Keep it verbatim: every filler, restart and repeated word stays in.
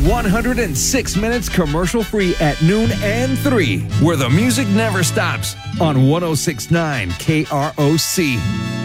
one hundred six minutes commercial-free at noon and three, where the music never stops on one oh six point nine K R O C.